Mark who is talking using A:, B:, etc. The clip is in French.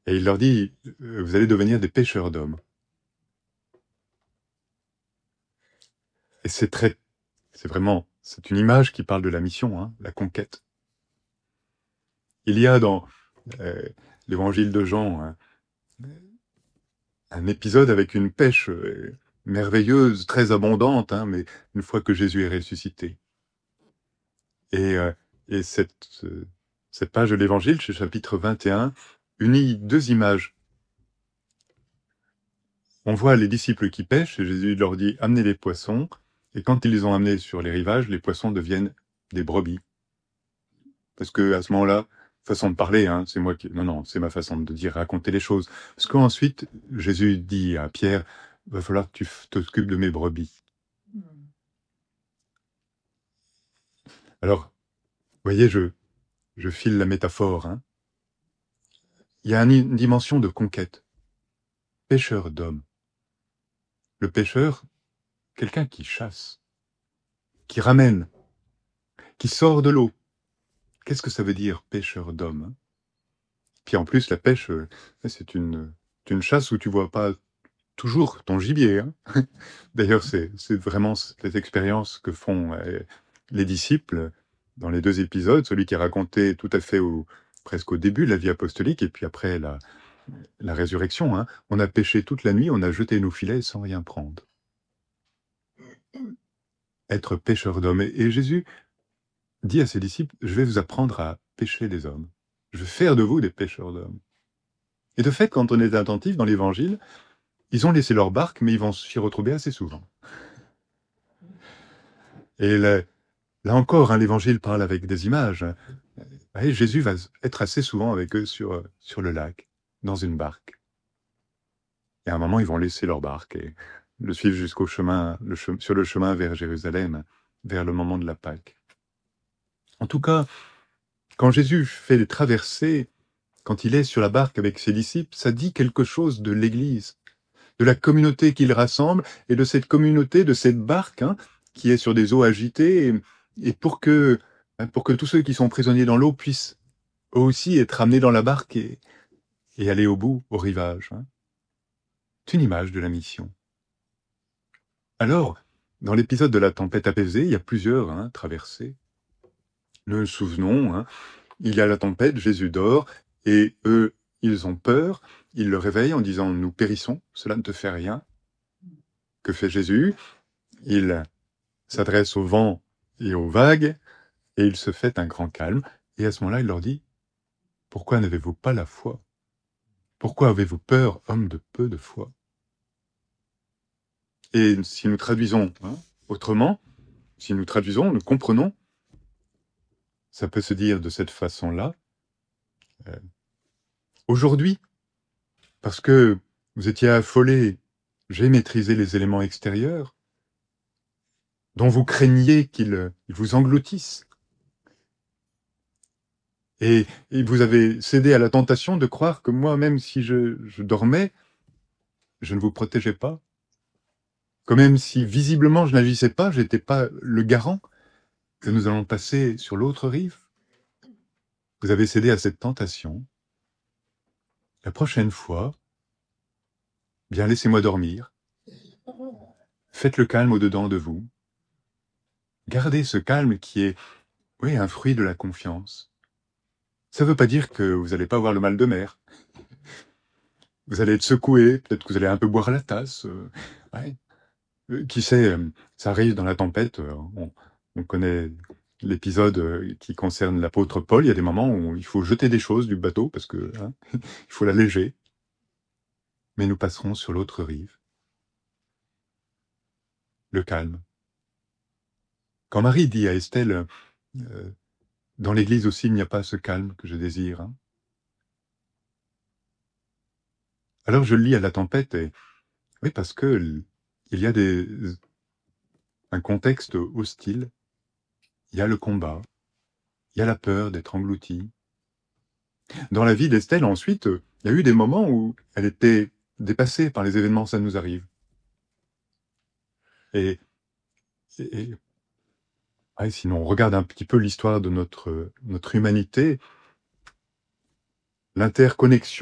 A: Et il leur dit, vous allez devenir des pêcheurs d'hommes. Et c'est une image qui parle de la mission, hein, la conquête. Il y a dans euh, l'évangile de Jean un épisode avec une pêche merveilleuse, très abondante, hein, mais une fois que Jésus est ressuscité. Et, euh, et cette page de l'évangile, ce chapitre 21, unit deux images. On voit les disciples qui pêchent, et Jésus leur dit « Amenez les poissons », et quand ils les ont amenés sur les rivages, les poissons deviennent des brebis. Parce que à ce moment-là, façon de parler, hein, c'est moi qui... Non, c'est ma façon de dire, raconter les choses. Parce qu'ensuite, Jésus dit à Pierre « Va falloir que tu t'occupes de mes brebis ». Alors, vous voyez, je file la métaphore. Hein. Il y a une dimension de conquête. Pêcheur d'hommes. Le pêcheur, quelqu'un qui chasse, qui ramène, qui sort de l'eau. Qu'est-ce que ça veut dire, pêcheur d'hommes, hein? Puis en plus, la pêche, c'est une chasse où tu vois pas toujours ton gibier. Hein. D'ailleurs, c'est vraiment cette expérience que font les disciples dans les deux épisodes, celui qui est raconté tout à fait presque au début de la vie apostolique, et puis après la résurrection. Hein. On a pêché toute la nuit, on a jeté nos filets sans rien prendre. Être pêcheur d'hommes. Et Jésus dit à ses disciples, je vais vous apprendre à pêcher des hommes. Je vais faire de vous des pêcheurs d'hommes. Et de fait, quand on est attentif dans l'évangile, ils ont laissé leur barque, mais ils vont s'y retrouver assez souvent. Et là encore, hein, l'évangile parle avec des images. Et Jésus va être assez souvent avec eux sur le lac, dans une barque. Et à un moment, ils vont laisser leur barque et le suivre jusqu'au chemin, sur le chemin vers Jérusalem, vers le moment de la Pâque. En tout cas, quand Jésus fait les traversées, quand il est sur la barque avec ses disciples, ça dit quelque chose de l'Église, de la communauté qu'il rassemble, et de cette communauté, de cette barque, hein, qui est sur des eaux agitées, et pour que tous ceux qui sont prisonniers dans l'eau puissent eux aussi être amenés dans la barque et aller au bout, au rivage. Hein. C'est une image de la mission. Alors, dans l'épisode de la tempête apaisée, il y a plusieurs traversées. Nous nous souvenons, hein, il y a la tempête, Jésus dort, et eux, ils ont peur, ils le réveillent en disant « Nous périssons, cela ne te fait rien ». Que fait Jésus? Il s'adresse au vent et aux vagues, et il se fait un grand calme. Et à ce moment-là, il leur dit « Pourquoi n'avez-vous pas la foi? Pourquoi avez-vous peur, homme de peu de foi ?» Et si nous traduisons autrement, si nous traduisons, nous comprenons, ça peut se dire de cette façon-là. Aujourd'hui, parce que vous étiez affolés, j'ai maîtrisé les éléments extérieurs, dont vous craigniez qu'ils vous engloutissent. Et vous avez cédé à la tentation de croire que moi, même si je dormais, je ne vous protégeais pas. Que même si visiblement je n'agissais pas, je n'étais pas le garant que nous allons passer sur l'autre rive. Vous avez cédé à cette tentation. La prochaine fois, bien laissez-moi dormir. Faites le calme au-dedans de vous. Gardez ce calme qui est, oui, un fruit de la confiance. Ça ne veut pas dire que vous n'allez pas avoir le mal de mer. Vous allez être secoué, peut-être que vous allez un peu boire la tasse. Ouais. Qui sait, ça arrive dans la tempête. On connaît l'épisode qui concerne l'apôtre Paul. Il y a des moments où il faut jeter des choses du bateau parce que il faut l'alléger. Mais nous passerons sur l'autre rive. Le calme. Quand Marie dit à Estelle, dans l'Église aussi, il n'y a pas ce calme que je désire. Hein. Alors je le lis à la tempête, et oui, parce que il y a un contexte hostile, il y a le combat, il y a la peur d'être englouti. Dans la vie d'Estelle, ensuite, il y a eu des moments où elle était dépassée par les événements, ça nous arrive. Et sinon, on regarde un petit peu l'histoire de notre humanité, l'interconnexion